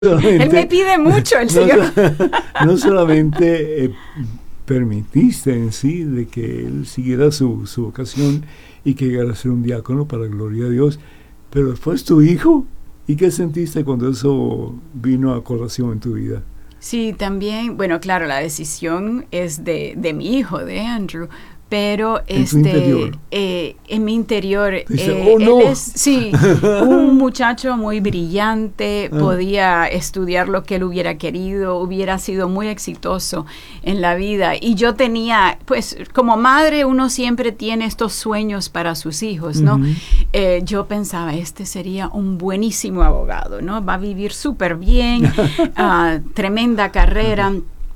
Él me pide mucho, el Señor. No solamente permitiste en sí de que él siguiera su vocación y que llegara a ser un diácono para la gloria de Dios, pero después tu hijo, ¿y qué sentiste cuando eso vino a colación en tu vida? Sí, también, bueno, claro, la decisión es de mi hijo, de Andrew, pero en mi interior, dice, no. él es, sí, un muchacho muy brillante, podía estudiar lo que él hubiera querido, hubiera sido muy exitoso en la vida. Y yo tenía, pues, como madre, uno siempre tiene estos sueños para sus hijos, ¿no? Yo pensaba, este sería un buenísimo abogado, ¿no? Va a vivir súper bien, tremenda carrera.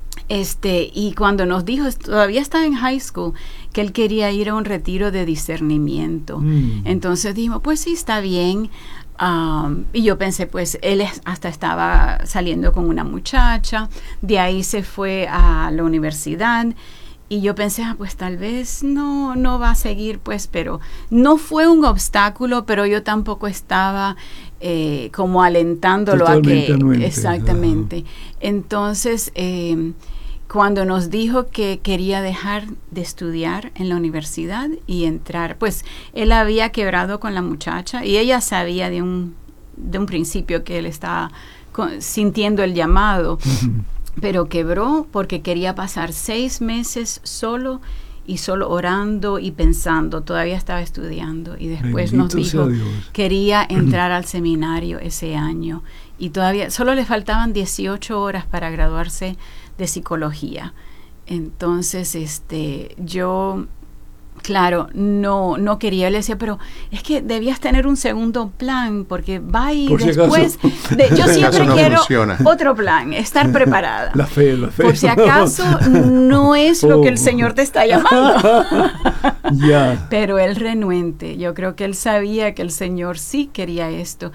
Y cuando nos dijo, todavía estaba en high school, que él quería ir a un retiro de discernimiento. Entonces dijimos, pues sí, está bien. Y yo pensé, pues él hasta estaba saliendo con una muchacha, de ahí se fue a la universidad. Y yo pensé, pues tal vez no va a seguir, pues, pero no fue un obstáculo, pero yo tampoco estaba como alentándolo totalmente a que... anuente. Exactamente. Entonces, cuando nos dijo que quería dejar de estudiar en la universidad y entrar, pues él había quebrado con la muchacha y ella sabía de un principio que él estaba sintiendo el llamado. Pero quebró porque quería pasar 6 meses solo orando y pensando. Todavía estaba estudiando y después Bendito nos dijo quería entrar al seminario ese año y todavía solo le faltaban 18 horas para graduarse de psicología. Entonces, yo... Claro, no quería. Él decía, pero es que debías tener un segundo plan, porque va y por después... yo siempre quiero otro plan, estar preparada. La fe. Por si acaso no es lo que el Señor te está llamando. Yeah. Pero él renuente. Yo creo que él sabía que el Señor sí quería esto.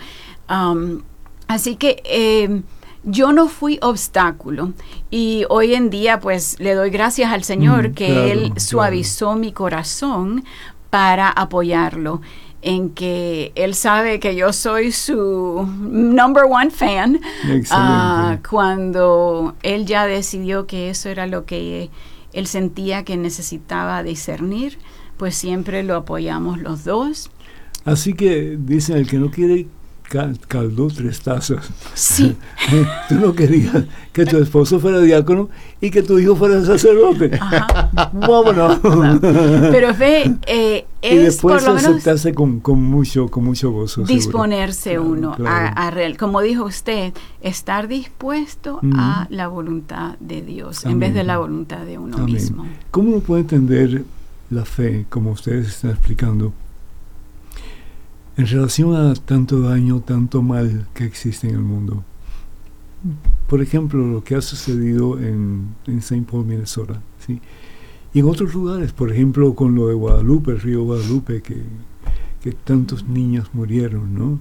Así que... yo no fui obstáculo y hoy en día pues le doy gracias al Señor que Él suavizó mi corazón para apoyarlo en que Él sabe que yo soy su number one fan. Cuando Él ya decidió que eso era lo que Él sentía que necesitaba discernir, pues siempre lo apoyamos los dos. Así que dicen, el que no quiere caldo 3 tazas. Sí. Tú no querías que tu esposo fuera diácono y que tu hijo fuera sacerdote. Ajá. Vámonos. Pero ve, y después por lo menos aceptarse con mucho gozo. Disponerse seguro. uno claro. a como dijo usted, estar dispuesto a la voluntad de Dios. Amén. En vez de la voluntad de uno Amén. mismo. ¿Cómo uno puede entender la fe, como ustedes están explicando, en relación a tanto daño, tanto mal que existe en el mundo? Por ejemplo, lo que ha sucedido en St. Paul, Minnesota, ¿sí? Y en otros lugares, por ejemplo, con lo de Guadalupe, el río Guadalupe, que tantos niños murieron, ¿no?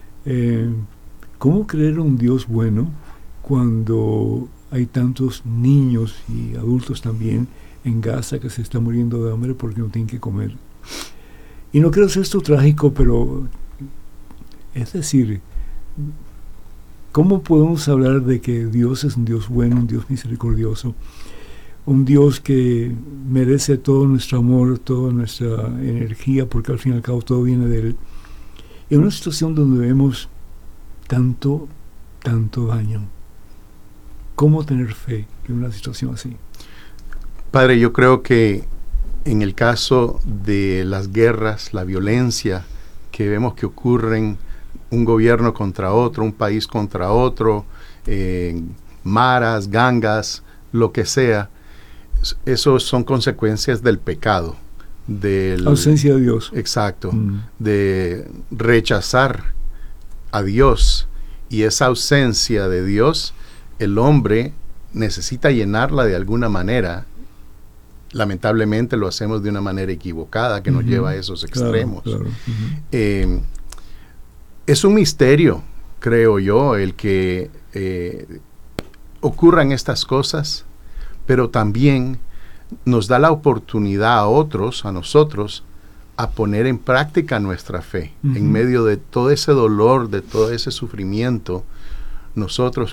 ¿Cómo creer en un Dios bueno cuando hay tantos niños y adultos también en Gaza que se están muriendo de hambre porque no tienen que comer? Y no quiero hacer esto trágico, pero es decir, ¿cómo podemos hablar de que Dios es un Dios bueno, un Dios misericordioso, un Dios que merece todo nuestro amor, toda nuestra energía, porque al fin y al cabo todo viene de Él, en una situación donde vemos tanto daño? ¿Cómo tener fe en una situación así? Padre, yo creo que en el caso de las guerras, la violencia que vemos que ocurren, un gobierno contra otro, un país contra otro, maras, gangas, lo que sea, eso son consecuencias del pecado. Ausencia de Dios. Exacto, de rechazar a Dios. Y esa ausencia de Dios, el hombre necesita llenarla de alguna manera. Lamentablemente lo hacemos de una manera equivocada que nos lleva a esos extremos. Claro. Es un misterio, creo yo, el que ocurran estas cosas, pero también nos da la oportunidad a nosotros, a poner en práctica nuestra fe. En medio de todo ese dolor, de todo ese sufrimiento, nosotros